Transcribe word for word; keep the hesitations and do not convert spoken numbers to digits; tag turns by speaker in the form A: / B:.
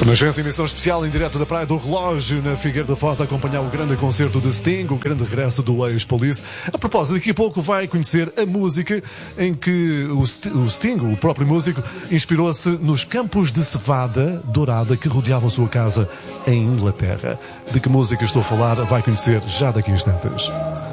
A: Renascença, emissão especial em direto da Praia do Relógio, na Figueira da Foz, a acompanhar o grande concerto de Sting, o grande regresso do ex-Police. A propósito, daqui a pouco vai conhecer a música em que o Sting, o próprio músico, inspirou-se nos campos de cevada dourada que rodeavam a sua casa em Inglaterra. De que música estou a falar vai conhecer já daqui a instantes.